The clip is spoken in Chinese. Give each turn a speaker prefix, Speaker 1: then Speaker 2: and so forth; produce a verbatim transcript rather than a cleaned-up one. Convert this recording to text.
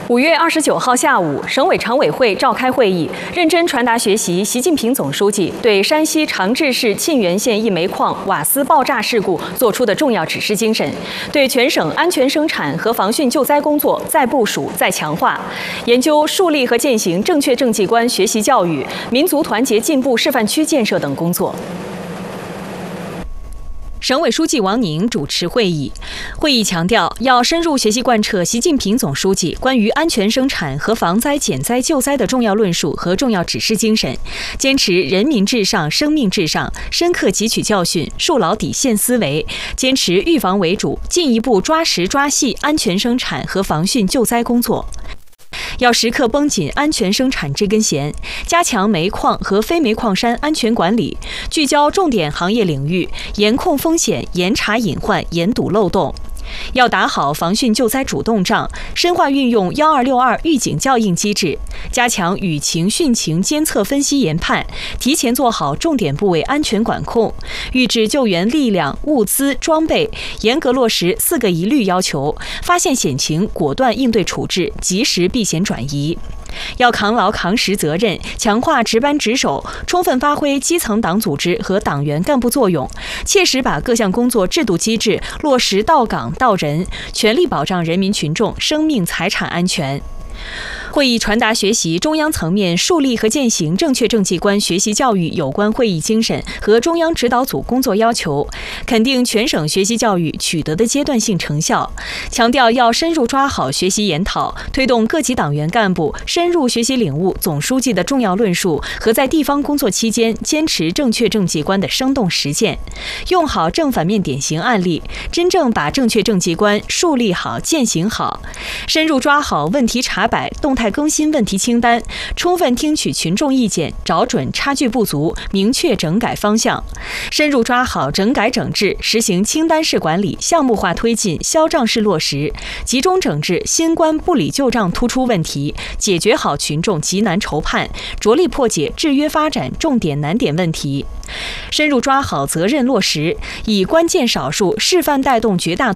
Speaker 1: 五月二十九号下午，省委常委会召开会议，认真传达学习习近平总书记对山西长治市沁源县一煤矿瓦斯爆炸事故作出的重要指示精神，对全省安全生产和防汛救灾工作再部署、再强化，研究树立和践行正确政绩观学习教育、民族团结进步示范区建设等工作。 省委书记王宁主持会议。会议强调，要深入学习贯彻习近平总书记关于安全生产和防灾减灾救灾的重要论述和重要指示精神，坚持人民至上、生命至上，深刻汲取教训，树牢底线思维，坚持预防为主，进一步抓实抓细安全生产和防汛救灾工作。 要时刻绷紧安全生产这根弦，加强煤矿和非煤矿山安全管理，聚焦重点行业领域，严控风险，严查隐患，严堵漏洞。 要打好防汛救灾主动仗，深化运用“幺二六二”预警校应机制，加强雨情汛情监测分析研判，提前做好重点部位安全管控，预置救援力量、物资、装备，严格落实“四个一律”要求，发现险情果断应对处置，及时避险转移。 要扛牢扛实责任，强化值班值守，充分发挥基层党组织和党员干部作用，切实把各项工作制度机制落实到岗到人，全力保障人民群众生命财产安全。 会议传达学习中央层面树立和践行正确政绩观学习教育有关会议精神和中央指导组工作要求，肯定全省学习教育取得的阶段性成效，强调要深入抓好学习研讨，推动各级党员干部深入学习领悟总书记的重要论述和在地方工作期间坚持正确政绩观的生动实践，用好正反面典型案例，真正把正确政绩观树立好、践行好，深入抓好问题查摆、动态 更新问题清单，充分听取群众意见，找准差距不足，明确整改方向，深入抓好整改整治，实行清单式管理、项目化推进、销账式落实，集中整治新冠不理旧账突出问题，解决好群众急难愁盼，着力破解制约发展重点难点问题，深入抓好责任落实，以关键少数示范带动绝大